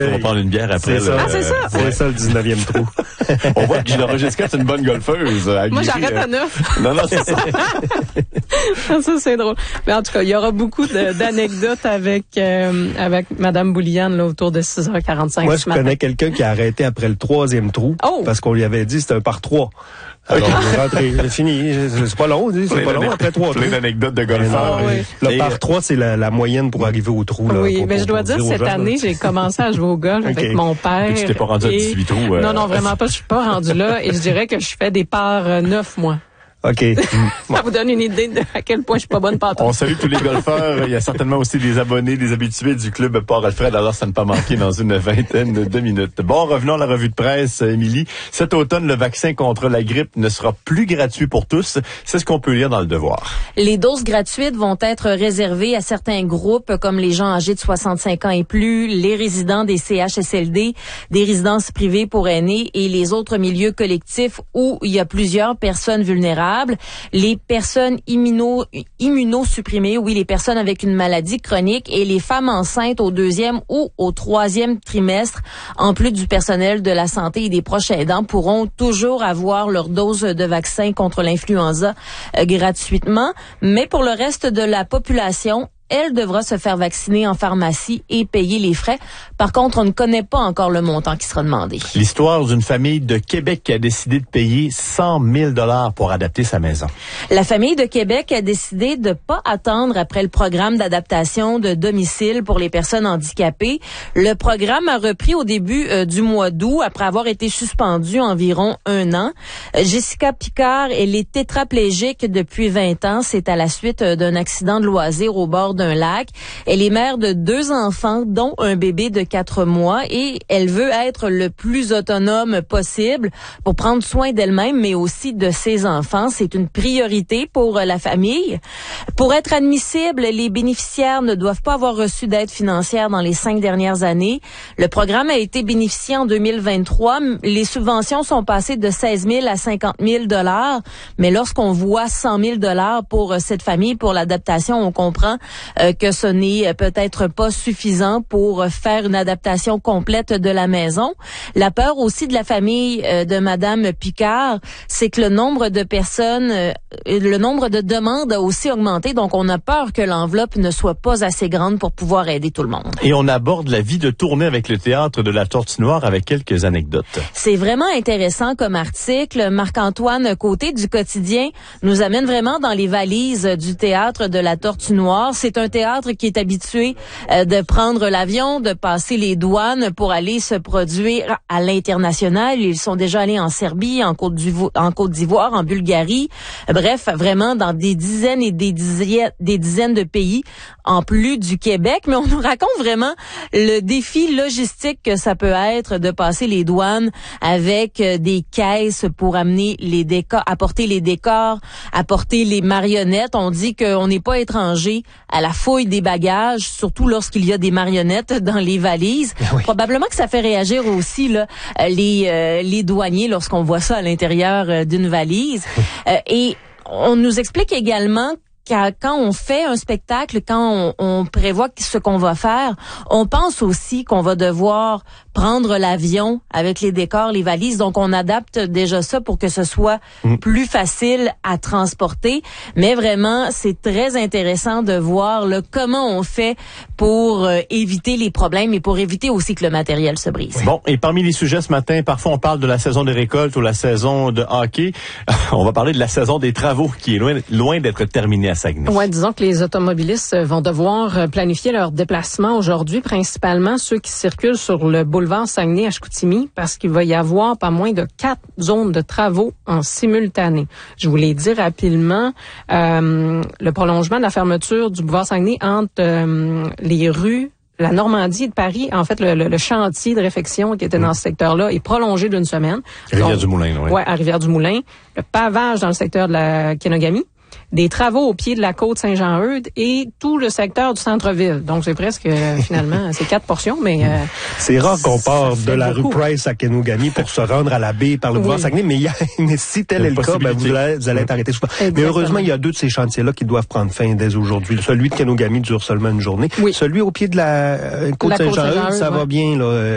On va prendre une bière après. C'est ça. Ah, c'est ça. C'est ça le 19e trou. On voit que Gina Jessica, c'est une bonne golfeuse. Moi, j'arrête à 9. Non, c'est ça. Ça, c'est drôle. Mais en tout cas, il y aura beaucoup d'anecdotes avec Madame Bouliane là, autour de 6h45. Moi, je connais quelqu'un qui a arrêté après le 3e trou parce qu'on lui avait dit c'était un par 3. Alors, on est rentré, c'est fini. C'est pas long, c'est pas long après 3 trous. Plein d'anecdotes de golfeurs. Oui. Le par 3, c'est la moyenne pour arriver au trou. Là, oui, mais je dois dire, cette année, j'ai commencé à jouer au golf avec mon père. Et tu t'es pas rendu à 18 trous? Non, vraiment pas. Je suis pas rendu là. Et je dirais que je fais des par 9, moi. OK. Ça vous donne une idée de à quel point je suis pas bonne partout. On salue tous les golfeurs. Il y a certainement aussi des abonnés, des habitués du club Port-Alfred. Alors, ça ne pas manquer dans une vingtaine de minutes. Bon, revenons à la revue de presse, Émilie. Cet automne, le vaccin contre la grippe ne sera plus gratuit pour tous. C'est ce qu'on peut lire dans Le Devoir. Les doses gratuites vont être réservées à certains groupes comme les gens âgés de 65 ans et plus, les résidents des CHSLD, des résidences privées pour aînés et les autres milieux collectifs où il y a plusieurs personnes vulnérables. Les personnes immunosupprimées, oui, les personnes avec une maladie chronique et les femmes enceintes au 2e ou au 3e trimestre, en plus du personnel de la santé et des proches aidants, pourront toujours avoir leur dose de vaccin contre l'influenza gratuitement. Mais pour le reste de la population, elle devra se faire vacciner en pharmacie et payer les frais. Par contre, on ne connaît pas encore le montant qui sera demandé. L'histoire d'une famille de Québec qui a décidé de payer 100 000 $ pour adapter sa maison. La famille de Québec a décidé de pas attendre après le programme d'adaptation de domicile pour les personnes handicapées. Le programme a repris au début du mois d'août après avoir été suspendu environ 1 an. Jessica Picard, elle est tétraplégique depuis 20 ans. C'est à la suite d'un accident de loisir au bord d'un lac. Elle est mère de 2 enfants, dont un bébé de 4 mois, et elle veut être le plus autonome possible pour prendre soin d'elle-même, mais aussi de ses enfants. C'est une priorité pour la famille. Pour être admissible, les bénéficiaires ne doivent pas avoir reçu d'aide financière dans les 5 dernières années. Le programme a été bénéficié en 2023. Les subventions sont passées de 16 000 à 50 000 $. Mais lorsqu'on voit 100 000 $ pour cette famille, pour l'adaptation, on comprend que ce n'est peut-être pas suffisant pour faire une adaptation complète de la maison. La peur aussi de la famille de Madame Picard, c'est que le nombre de personnes, le nombre de demandes a aussi augmenté, donc on a peur que l'enveloppe ne soit pas assez grande pour pouvoir aider tout le monde. Et on aborde la vie de tournée avec le théâtre de la Tortue Noire avec quelques anecdotes. C'est vraiment intéressant comme article. Marc-Antoine Côté du Quotidien nous amène vraiment dans les valises du théâtre de la Tortue Noire. C'est un théâtre qui est habitué de prendre l'avion, de passer les douanes pour aller se produire à l'international. Ils sont déjà allés en Serbie, en Côte d'Ivoire, en Bulgarie. Bref, vraiment dans des dizaines et des dizaines de pays, en plus du Québec. Mais on nous raconte vraiment le défi logistique que ça peut être de passer les douanes avec des caisses pour amener les décors, apporter les décors, apporter les marionnettes. On dit qu'on n'est pas étranger à la fouille des bagages, surtout lorsqu'il y a des marionnettes dans les valises. Oui. Probablement que ça fait réagir aussi là, les douaniers lorsqu'on voit ça à l'intérieur d'une valise. Et on nous explique également quand on fait un spectacle, quand on prévoit ce qu'on va faire, on pense aussi qu'on va devoir prendre l'avion avec les décors, les valises. Donc, on adapte déjà ça pour que ce soit plus facile à transporter. Mais vraiment, c'est très intéressant de voir là, comment on fait pour éviter les problèmes et pour éviter aussi que le matériel se brise. Bon, et parmi les sujets ce matin, parfois on parle de la saison des récoltes ou la saison de hockey. On va parler de la saison des travaux qui est loin d'être terminée à Saguenay. Ouais, disons que les automobilistes vont devoir planifier leur déplacement aujourd'hui, principalement ceux qui circulent sur le boulevard Saguenay-Ashkoutimi, parce qu'il va y avoir pas moins de 4 zones de travaux en simultané. Je vous l'ai dit rapidement, le prolongement de la fermeture du boulevard Saguenay entre les rues la Normandie de Paris, en fait, le chantier de réfection qui était dans ce secteur-là est prolongé d'1 semaine. Rivière-du-Moulin, oui. Ouais, à Rivière-du-Moulin. Le pavage dans le secteur de la Kenogami. Des travaux au pied de la côte Saint-Jean-Eudes et tout le secteur du centre-ville. Donc, c'est presque, finalement, c'est 4 portions, mais... c'est rare qu'on part de la rue Price à Kenogami pour se rendre à la baie par le boulevard Saguenay, mais si tel est le cas, ben, vous allez être arrêté souvent. Mais heureusement, il y a 2 de ces chantiers-là qui doivent prendre fin dès aujourd'hui. Celui de Kenogami dure seulement une journée. Oui. Celui au pied de la côte Saint-Jean-Eudes, ça va bien, là.